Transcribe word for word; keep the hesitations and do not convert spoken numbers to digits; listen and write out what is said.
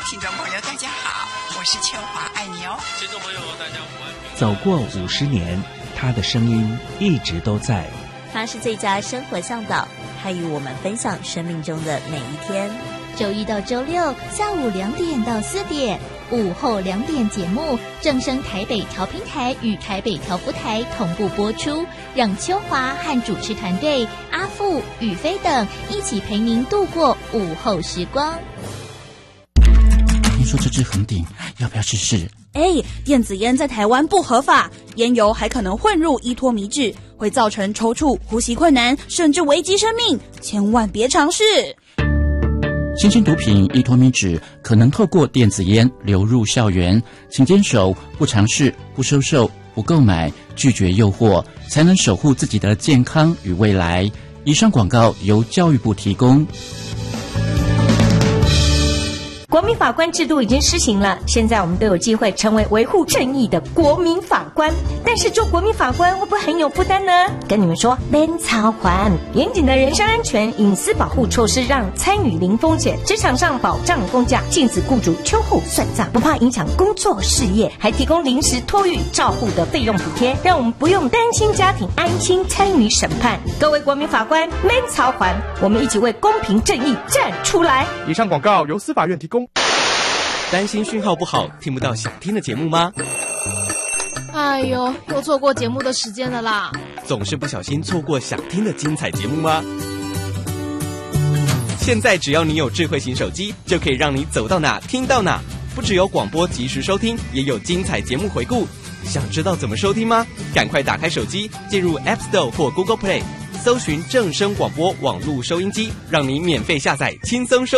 听众朋友大家好，我是秋华，爱你哦。 听众朋友大家午安。 走过五十年，他的声音一直都在。 他是最佳生活向导，他与我们分享生命中的每一天。 周一到周六下午两点到四点，午后两点节目正声台北调频台与台北调布台同步播出，让秋华和主持团队阿富、宇飞等一起陪您度过午后时光。 听说这支红顶要不要试试？ 哎，电子烟在台湾不合法，烟油还可能混入依托米脂，会造成抽搐、呼吸困难，甚至危及生命，千万别尝试。 新型毒品依托米脂可能透过电子烟流入校园，请坚守不尝试、不收受、不购买，拒绝诱惑，才能守护自己的健康与未来。以上广告由教育部提供。 国民法官制度已经施行了，现在我们都有机会成为维护正义的国民法官。但是做国民法官会不会很有负担呢？跟你们说，免操还严谨的人身安全、隐私保护措施，让参与零风险，职场上保障公假，禁止雇主秋后算账，不怕影响工作事业，还提供临时托育照护的费用补贴，让我们不用担心家庭，安心参与审判。各位国民法官，免操还，我们一起为公平正义站出来。 以上广告由司法院提供。 担心讯号不好，听不到想听的节目吗？ 哎呦，又错过节目的时间了啦！ 总是不小心错过想听的精彩节目吗？现在只要你有智慧型手机，就可以让你走到哪听到哪。不只有广播及时收听，也有精彩节目回顾。想知道怎么收听吗？赶快打开手机，进入 App Store 或 Google Play， 搜寻正声广播网络收音机，让你免费下载，轻松收